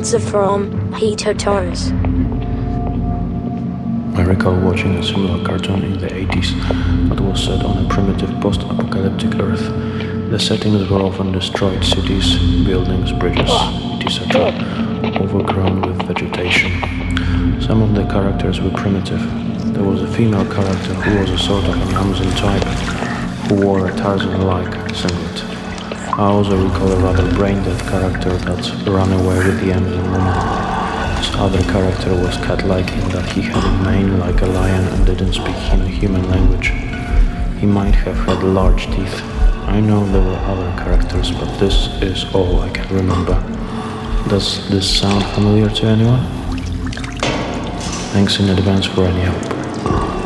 answer from Peter Torres. I recall watching a similar cartoon in the 80s, but was set on a primitive post-apocalyptic Earth. The settings were often destroyed cities, buildings, bridges, etc., overgrown with vegetation. Some of the characters were primitive. There was a female character who was a sort of an Amazon type, who wore a Tarzan-like singlet. I also recall a rather brain-dead character that ran away with the Amazon woman. This other character was cat-like in that he had a mane like a lion and didn't speak human language. He might have had large teeth. I know there were other characters, but this is all I can remember. Does this sound familiar to anyone? Thanks in advance for any help.